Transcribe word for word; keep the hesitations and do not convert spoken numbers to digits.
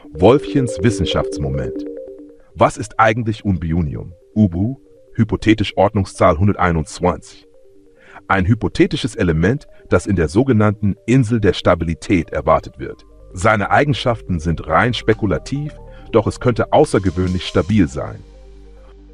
Wolfchens Wissenschaftsmoment. Was ist eigentlich Unbiunium? Ubu, hypothetisch Ordnungszahl hunderteinundzwanzig. Ein hypothetisches Element, das in der sogenannten Insel der Stabilität erwartet wird. Seine Eigenschaften sind rein spekulativ, doch es könnte außergewöhnlich stabil sein.